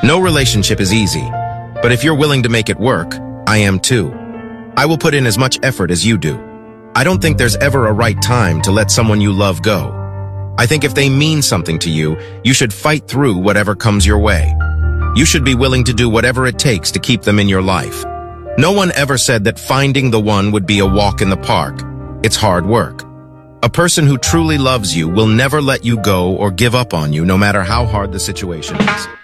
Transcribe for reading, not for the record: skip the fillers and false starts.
No relationship is easy, but if you're willing to make it work, I am too. I will put in as much effort as you do. I don't think there's ever a right time to let someone you love go. I think if they mean something to you, you should fight through whatever comes your way. You should be willing to do whatever it takes to keep them in your life. No one ever said that finding the one would be a walk in the park. It's hard work. A person who truly loves you will never let you go or give up on you, no matter how hard the situation is.